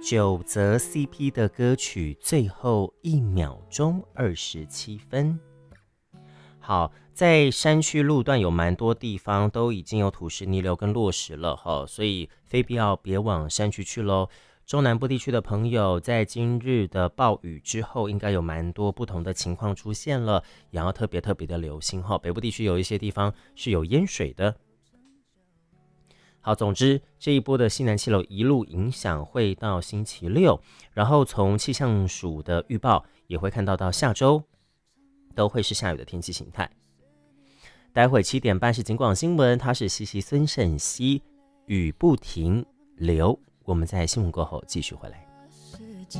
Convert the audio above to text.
9则 CP 的歌曲最后1秒钟27分。好，在山区路段有蛮多地方都已经有土石泥流跟落石了哈，所以非必要别往山区去咯。中南部地区的朋友，在今日的暴雨之后，应该有蛮多不同的情况出现了，也要特别的留心哈。北部地区有一些地方是有淹水的。好，总之这一波的西南气流一路影响会到星期六，然后从气象署的预报也会看到下周都会是下雨的天气形态。待会7点半是警广新闻，它是西孙胜熙，雨不停留。我们在新闻过后继续回来。